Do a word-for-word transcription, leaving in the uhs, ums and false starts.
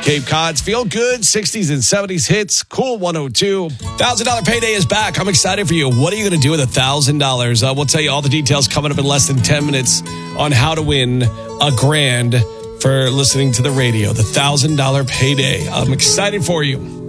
Cape Cod's feel good, sixties and seventies hits, cool one oh two. one thousand dollars payday is back. I'm excited for you. What are you going to do with one thousand dollars? Uh, we'll tell you all the details coming up in less than ten minutes on how to win a grand for listening to the radio. The one thousand dollars payday. I'm excited for you.